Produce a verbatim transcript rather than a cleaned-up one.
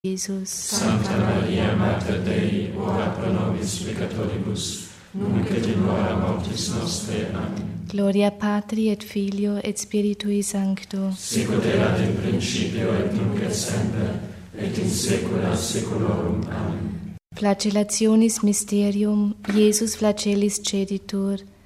Jesus. Sancta Maria, Mater Dei, ora pro nobis peccatoribus, nunc et in hora mortis nostre. Amen. Gloria Patri et Filio et Spiritui Sancto. Sicut erat in principio et nunc et semper, et in saecula saeculorum. Amen. Flagellationis mysterium, Jesus flagellis ceditur,